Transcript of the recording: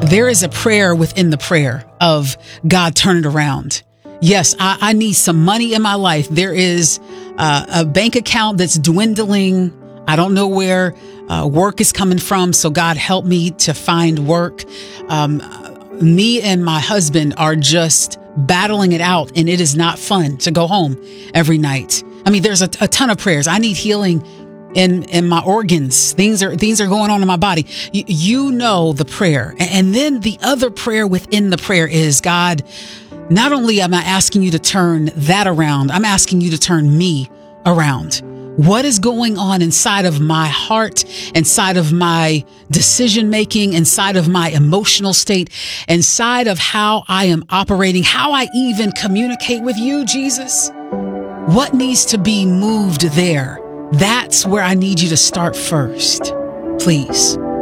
There is a prayer within the prayer of God, turn it around. Yes, I need some money in my life. There is a bank account that's dwindling. I don't know where work is coming from. So God, help me to find work. Me and my husband are just battling it out, and it is not fun to go home every night. I mean, there's a ton of prayers. I need healing in my organs. Things are going on in my body. You know the prayer. And then the other prayer within the prayer is, God, not only am I asking you to turn that around, I'm asking you to turn me around. What is going on inside of my heart, inside of my decision making, inside of my emotional state, inside of how I am operating, how I even communicate with you, Jesus? What needs to be moved there? That's where I need you to start first, please.